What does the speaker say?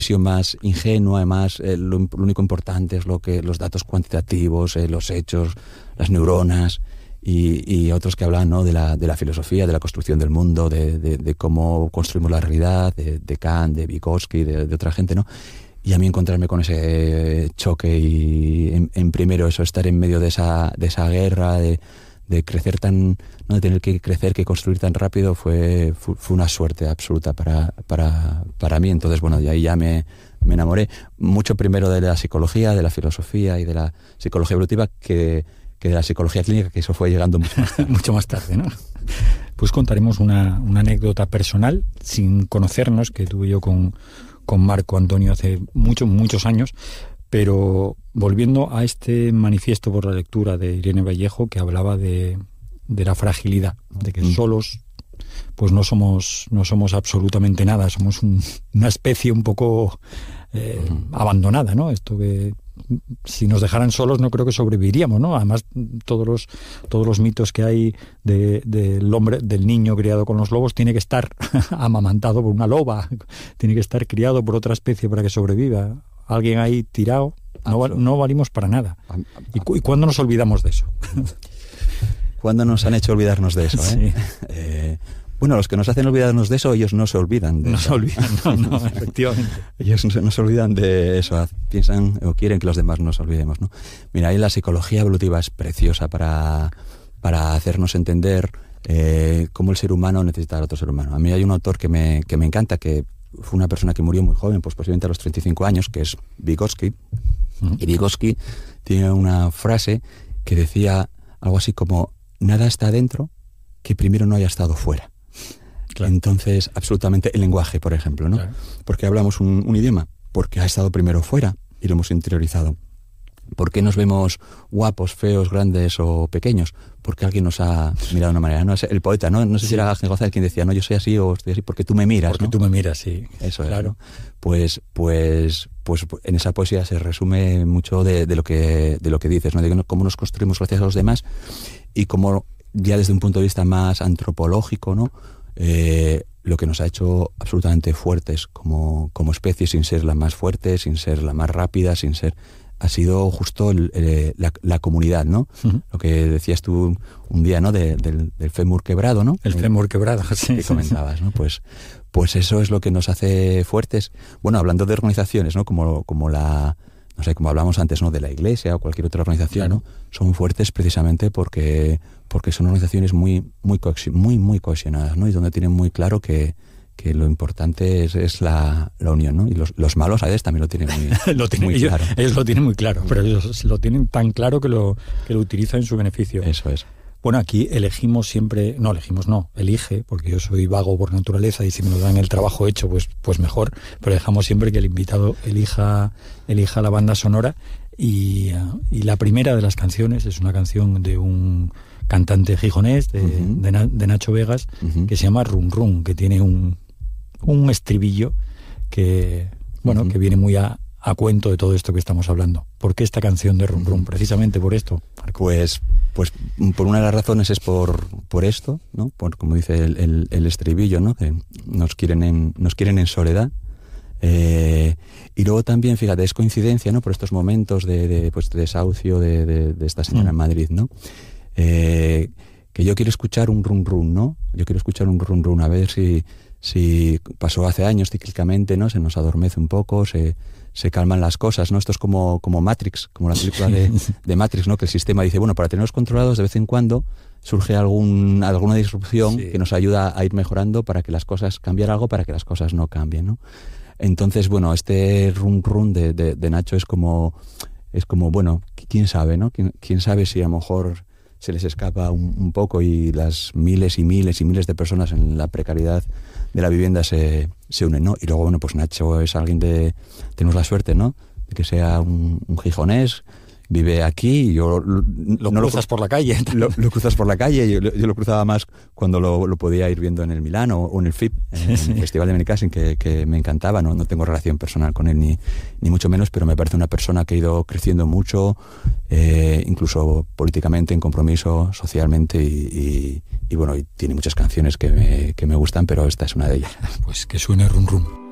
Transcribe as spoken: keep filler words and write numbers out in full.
visión más ingenua, además eh, lo, lo único importante es lo que los datos cuantitativos, eh, los hechos, las neuronas, y, y otros que hablan, ¿no?, de la, de la filosofía, de la construcción del mundo, de, de, de cómo construimos la realidad, de, de Kant, de Vygotsky, de, de otra gente, ¿no? Y a mí encontrarme con ese choque y en, en primero eso, estar en medio de esa, de esa guerra, de, de crecer tan, no, de tener que crecer, que construir tan rápido, fue, fue, fue una suerte absoluta para, para, para mí. Entonces, bueno, y ahí ya me, me enamoré mucho primero de la psicología, de la filosofía y de la psicología evolutiva que, que de la psicología clínica, que eso fue llegando mucho más tarde. mucho más tarde, ¿no? Pues contaremos una, una anécdota personal, sin conocernos, que tuve yo con, con Marco Antonio hace muchos, muchos años, pero volviendo a este manifiesto por la lectura de Irene Vallejo, que hablaba de, de la fragilidad, de que mm. solos pues no somos, no somos absolutamente nada, somos un, una especie un poco eh, mm. abandonada, ¿no? Esto que si nos dejaran solos no creo que sobreviviríamos, ¿no? Además, todos los todos los mitos que hay de, del hombre, del niño criado con los lobos, tiene que estar amamantado por una loba, tiene que estar criado por otra especie para que sobreviva. Alguien ahí tirado, no, no valimos para nada. ¿Y, cu- ¿Y cuándo nos olvidamos de eso? ¿Cuándo nos han hecho olvidarnos de eso? ¿eh? Sí. Eh, bueno, los que nos hacen olvidarnos de eso, ellos no se olvidan de no eso. Se olvidan, no, no, efectivamente. Ellos no se, no se olvidan de eso, piensan o quieren que los demás nos olvidemos, ¿no? Mira, ahí la psicología evolutiva es preciosa para, para hacernos entender eh, cómo el ser humano necesita a otro ser humano. A mí hay un autor que me, que me encanta, que fue una persona que murió muy joven, pues posiblemente a los treinta y cinco años, que es Vygotsky. Uh-huh. Y Vygotsky tiene una frase que decía algo así como: nada está dentro que primero no haya estado fuera. Claro. Entonces, absolutamente el lenguaje, por ejemplo, ¿no? Claro. ¿Por qué hablamos un, un idioma? Porque ha estado primero fuera y lo hemos interiorizado. ¿Por qué nos vemos guapos, feos, grandes o pequeños? Porque alguien nos ha mirado de una manera, ¿no? El poeta, ¿no? No sé sí. si era Ángel González quien decía, no, yo soy así o estoy así porque tú me miras, Porque ¿no? tú me miras, sí. Eso es, claro. ¿no? Pues, pues, pues en esa poesía se resume mucho de, de lo que de lo que dices, ¿no? De cómo nos construimos gracias a los demás y cómo ya desde un punto de vista más antropológico, ¿no? Eh, lo que nos ha hecho absolutamente fuertes como, como especie, sin ser la más fuerte, sin ser la más rápida, sin ser... ha sido justo el, el, la, la comunidad, ¿no? Uh-huh. Lo que decías tú un día, ¿no? De, del, del fémur quebrado, ¿no? El fémur quebrado, sí. Que comentabas, ¿no? Pues, pues eso es lo que nos hace fuertes. Bueno, hablando de organizaciones, ¿no? Como, como la... no sé, como hablamos antes, ¿no? De la Iglesia o cualquier otra organización, claro. ¿no? Son fuertes precisamente porque, porque son organizaciones muy, muy, muy, muy cohesionadas, ¿no? Y donde tienen muy claro que, que lo importante es, es la, la unión, ¿no? Y los, los malos a veces también lo tienen muy, lo tienen, muy ellos, claro. Ellos lo tienen muy claro, pero ellos lo tienen tan claro que lo, que lo utilizan en su beneficio. Eso es. Bueno, aquí elegimos siempre, no elegimos, no, elige, porque yo soy vago por naturaleza y si me lo dan el trabajo hecho, pues, pues mejor, pero dejamos siempre que el invitado elija, elija la banda sonora y, y la primera de las canciones es una canción de un cantante gijonés, de, uh-huh. de, de Nacho Vegas, uh-huh. que se llama Run Run, que tiene un, un estribillo que, bueno, uh-huh. que viene muy a, a cuento de todo esto que estamos hablando. ¿Por qué esta canción de Run Run? Uh-huh. Precisamente por esto, Marco. Pues... Pues por una de las razones es por por esto, ¿no? Por, como dice el, el, el estribillo, ¿no? Que nos quieren en, nos quieren en soledad. Eh, y luego también, fíjate, es coincidencia, ¿no? Por estos momentos de, de, pues, de desahucio de, de, de esta señora mm. en Madrid, ¿no? Eh, que yo quiero escuchar un run run, ¿no? Yo quiero escuchar un run run, a ver si, si pasó hace años cíclicamente, ¿no? Se nos adormece un poco, se... se calman las cosas, ¿no? Esto es como, como Matrix, como la película de, de Matrix, ¿no? Que el sistema dice, bueno, para tenerlos controlados de vez en cuando surge algún, alguna disrupción sí. que nos ayuda a ir mejorando para que las cosas, cambiar algo para que las cosas no cambien, ¿no? Entonces, bueno, este run run de, de, de Nacho es como, es como, bueno, quién sabe, ¿no? Quién, quién sabe si a lo mejor se les escapa un, un poco y las miles y miles y miles de personas en la precariedad de la vivienda se, se unen, ¿no? Y luego, bueno, pues Nacho es alguien de... Tenemos la suerte, ¿no? De que sea un, un gijonés, vive aquí, y yo... Lo no cruzas lo, por la calle. Lo, lo cruzas por la calle, yo, yo lo cruzaba más cuando lo, lo podía ir viendo en el Milán o, o en el F I P, en, sí. en el Festival de Benicassim, que, que me encantaba, ¿no? No tengo relación personal con él, ni, ni mucho menos, pero me parece una persona que ha ido creciendo mucho, eh, incluso políticamente, en compromiso, socialmente, y, y, y bueno, y tiene muchas canciones que me, que me gustan, pero esta es una de ellas. Pues que suene Run Run.